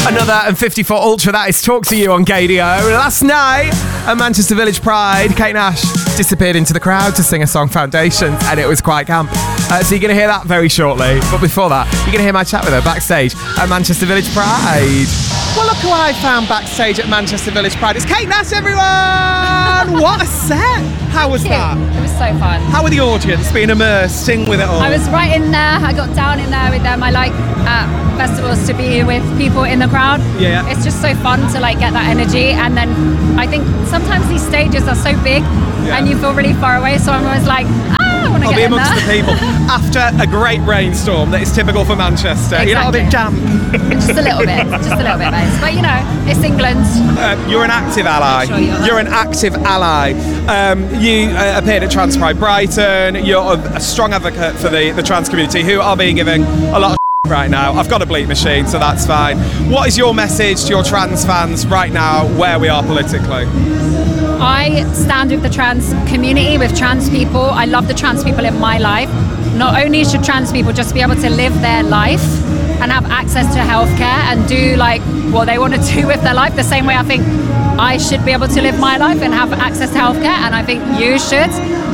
Another and 54 Ultra, that is Talk to You on Gadio. Last night at Manchester Village Pride, Kate Nash disappeared into the crowd to sing a song, Foundations, and it was quite camp. So you're going to hear that very shortly. But before that, you're going to hear my chat with her backstage at Manchester Village Pride. Well, look who I found backstage at Manchester Village Pride. It's Kate Nash, everyone! What a set! How was that? It was so fun. How were the audience being immersed, sing with it all? I was right in there. I got down in there with them. I like at festivals to be with people in the crowd. Yeah. It's just so fun to like get that energy. And then I think sometimes these stages are so big and you feel really far away. So I'm always like, I want to get in there. I'll be amongst the people. After a great rainstorm that is typical for Manchester. Exactly. You're not a bit damp. Just a little bit, mate. But you know, it's England. You're an active ally. Sure you are. You're an active ally. You appeared at Trans Pride Brighton. You're a strong advocate for the trans community, who are being given a lot of right now. I've got a bleep machine, so that's fine. What is your message to your trans fans right now, where we are politically? I stand with the trans community, with trans people. I love the trans people in my life. Not only should trans people just be able to live their life and have access to healthcare and do like what they want to do with their life, the same way I think I should be able to live my life and have access to healthcare, and I think you should.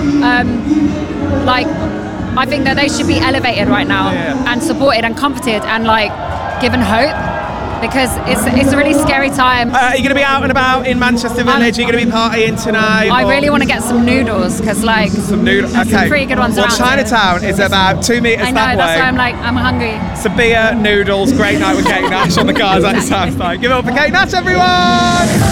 I think that they should be elevated right now and supported and comforted and like given hope, because it's a really scary time. Are you going to be out and about in Manchester Village? Are you going to be partying tonight? I really want to get some noodles, because like some noodles. Okay. Some pretty good ones Well, around Chinatown here. is about 2 meters I know, that way. that's why I'm like, I'm hungry. Some beer, noodles, great night with Kate Nash on the cars. That sounds like. Give it up for Kate Nash, everyone!